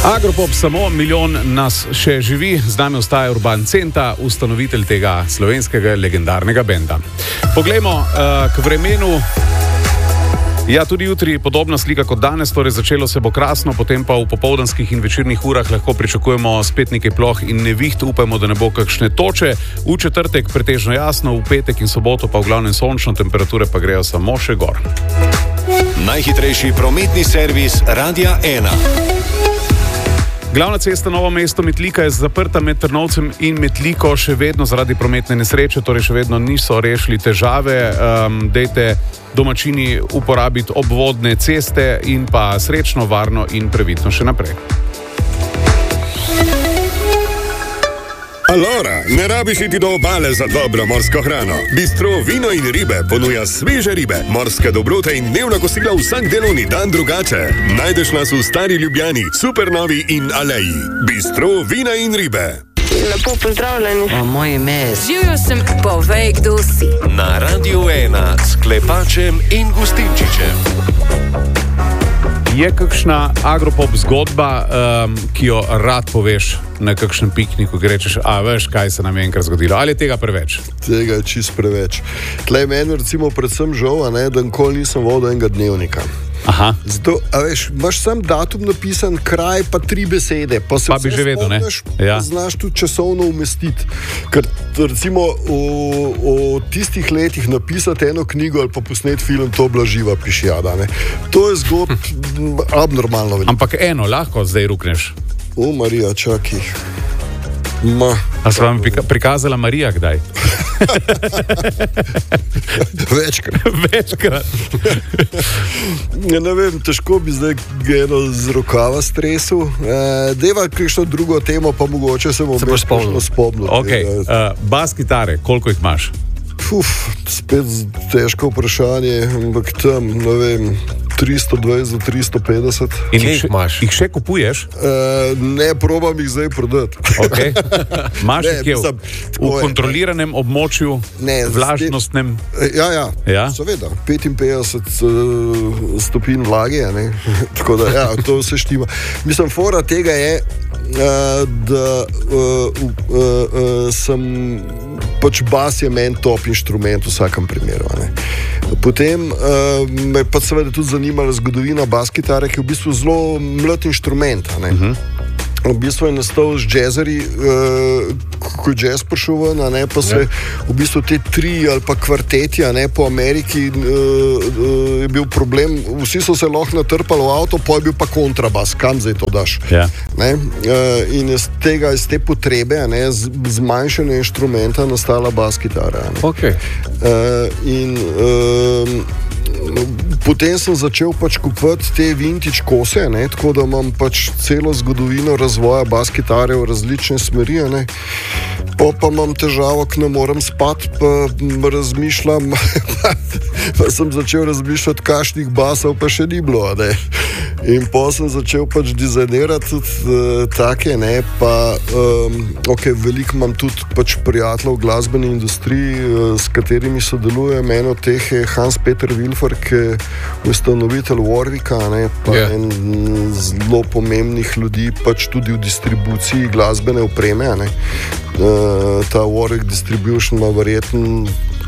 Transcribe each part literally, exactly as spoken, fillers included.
Agropop samo milijon nas še živi, z nami ostaja Urban Centa, ustanovitelj tega slovenskega legendarnega benda. Poglejmo uh, k vremenu. Ja, tudi jutri podobna slika kot danes, torej začelo se bo krasno, potem pa v popoldanskih in večernih urah lahko pričakujemo spet nekaj ploh in neviht, upajmo, da ne bo kakšne toče. V četrtek pretežno jasno, v petek in soboto pa v glavnem sončno, temperature pa grejo samo še gor. Najhitrejši prometni servis Radia ena. Glavna cesta Novo mesto-Metlika je zaprta med Trnovcem in Metliko še vedno zaradi prometne nesreče, torej še vedno niso rešili težave. Um, dejte domačini uporabiti obvodne ceste in pa srečno, varno in previdno še naprej. Alora, ne rabiš iti do obale za dobro morsko hrano. Bistro Vino in ribe ponuja sveže ribe, morske dobrote in dnevna kosila vsak delovni dan drugače. Najdeš nas v Stari Ljubljani, Supernovi in Aleji. Bistro Vina in ribe. Lepo pozdravljeni. O, moje ime je... Živjo sem, povej, kdo si. Na Radiu ena s Klepačem in Gustinčičem. Je kakšna Agropop zgodba, um, ki jo rad poveš na kakšnem pikniku, ki rečeš, a veš, kaj se nam je enkrat zgodilo, ali je tega preveč? Tega je čist preveč. Tlej meni recimo predvsem žal, a ne, da nikoli nisem vodil enega dnevnika. Aha. Zato, a veš, imaš sam datum napisan, kraj pa tri besede, pa se Pa bi že vedel, ne? Ja. Znaš tudi časovno umestiti. Ker recimo v, v tistih letih napisati eno knjigo ali pa posnet film, to bila živa pišjada, ne? To je zgodb abnormalno veliko. Ampak eno, lahko zdaj rukneš. O, Marija, čakaj. Ma. A se vam prika- prikazala Marija kdaj? Večkrat. Večkrat. Ja, ne vem, težko bi zdaj eno z rokava stresel. E, deva kakšno drugo temo, pa mogoče se bom Se boš spomnil. spomnil. Okay. Uh, bas kitare, koliko jih imaš? Uf, spet težko vprašanje, ampak tam, ne vem, tristo dvajset do tristo petdeset. In Kje jih jih še, imaš? jih še kupuješ? E, ne, probam jih zdaj prodati. Okay. Imaš Ne, jih kje? mislim, V tako je. kontroliranem območju, Ne, vlažnostnem? Ja, ja, Ja? seveda, petinpetdeset uh, stopinj vlage, ne? Tako da, ja, to vse štima. Mislim, fora tega je, uh, da uh, uh, uh, sem, pač bas je meni top inštrument v vsakem primeru, ne? Potem uh, me pa seveda tudi zanimala zgodovina bas kitare, ki je v bistvu zelo mlad inštrument, ne? Uh-huh. V bistvu je nastal z jazzeri, uh, ko je jazz prišel ven, a ne, pa se v bistvu te tri ali pa kvarteti, a ne, po Ameriki uh, uh, je bil problem, vsi so se lahko natrpali v avto, pa je bil pa kontrabas, kam zdaj to daš. Ja. Ne? Uh, in iz tega, iz te potrebe, a ne, z, zmanjšanja inštrumenta nastala bas kitara. a ne. Okay. Uh, in uh, potem sem začel pač kupovati te vintage kose, ne, tako da imam pač celo zgodovino razvoja bas kitare v različne smeri, ne. Pa, pa imam težavo, ko ne morem spati, pa razmišljam, pa sem začel razmišljati, kakšnih basov pa še ni bilo, ne. In pa sem začel pač dizajnirati tudi uh, take, ne, pa um, ok, veliko imam tudi pač prijateljev v glasbeni industriji, uh, s katerimi sodelujem. Eno od teh je Hans-Peter Wilfer, ki je ustanovitelj Warwicka, ne, pa Ja. en mm, zelo pomembnih ljudi pač tudi v distribuciji glasbene opreme, ne. Uh, ta Warwick Distribution ima verjetno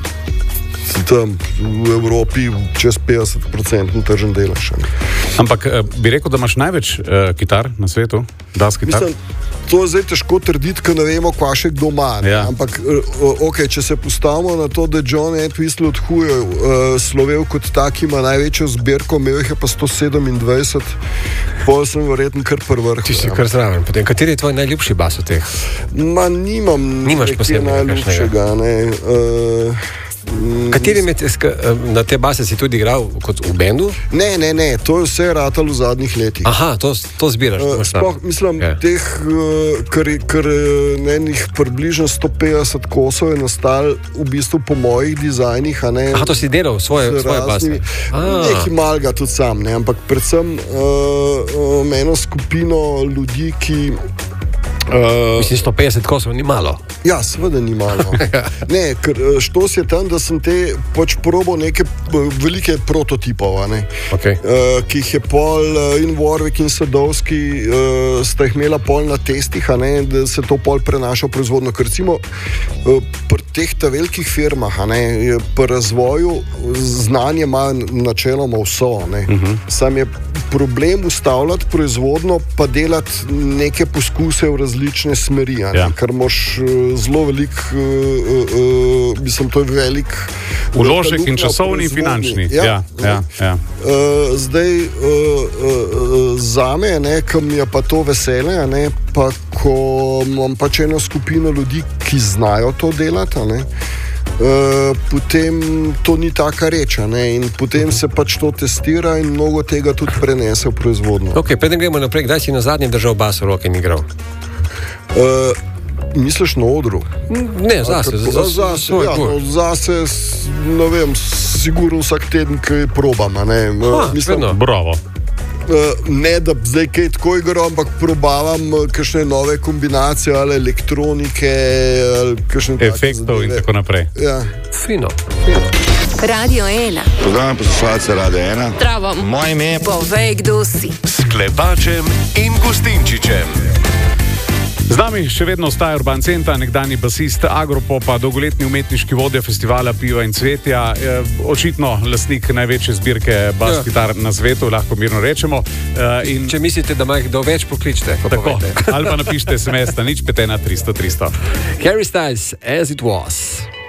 tam v Evropi čez petdeset procentov tržen delež. Ampak uh, bi rekel, da imaš največ uh, kitar na svetu, bas kitar? Mislim, to je zdaj težko trditi, ker ne vemo, kva še kdo ima. Ja. Ampak, okay, če se postavimo na to, da je John Entwistle od Huja uh, slovel kot tak, ima največjo zbirko, imel jih je pa sto sedemindvajset, pol sem verjetno kar prvrh. Ti si kar zraven. Potem, kateri je tvoj najljubši bas od teh? Ma nimam Nimaš nekje posebnega najljubšega, ne. Uh, Kateri med, na te base si tudi igral kot v bendu? Ne, ne, ne, to je vse ratalo v zadnjih letih. Aha, to, to zbiraš. to Uh, imaš tam. sploh, mislim, Ja. teh, uh, kar, kar uh, enih približno sto petdeset kosov je nastalo v bistvu po mojih dizajnih, a ne. Aha, to si delal svoje, z svoje base. raznimi- Ah. Nekaj malega tudi sam, ne, ampak predvsem uh, uh, eno skupino ljudi, ki Uh, Mislim, sto petdeset kosov ni malo. Ja, seveda ni malo. Ne, ker štos je tam, da sem te pač probal neke velike prototipov, okay. uh, ki jih je pol uh, in Warwick in Sadovski uh, sta jih imela pol na testih, a ne, da se to pol prenaša v proizvodno. Ker recimo uh, pri teh ta velikih firmah, a ne, pri razvoju znanje ima načeloma vso, ne. Uh-huh. Sam je problem ustavljati proizvodno, pa delati neke poskuse v različne smeri, ja. Ker moš uh, zelo velik, uh, uh, mislim, to je velik vložek in časovni in finančni. Ja, ja, ja, ja. Uh, zdaj, uh, uh, za me, ki mi je pa to vesele, ne, pa ko imam pač eno skupino ljudi, ki znajo to delati, ne, Uh, potem to ni taka reč, in potem se pač to testira in mnogo tega tudi prenese v proizvodnjo. Ok, preden gremo naprej, kdaj si na zadnje držal bas v roke in igral? Uh, misliš na odru? Ne, zase. Zase, zase, ja, no, zase ne vem, sigurno vsak teden, kaj probam. Ne, ah, mislim, bravo. Uh, ne, da zdaj kaj tako igram, ampak probavam uh, kakšne nove kombinacije ali elektronike, ali kakšne efektov in tako naprej. Ja. Fino, fino. Radio ena. Program poslušalce Radio ena. Zdravo. Moje ime. Povej, kdo si. S Klepačem in Gustinčičem. Z nami še vedno ostaja Urban Centa, nekdani basist Agropopa, dolgoletni umetniški vodja festivala Piva in cvetja, e, očitno lastnik največje zbirke bas kitar ja. na svetu, lahko mirno rečemo. E, in če mislite, da ima jih do več, pokličite. Tako, ali pa napišite es em es na nič pet ena tristo tristo. Harry Styles, As It Was.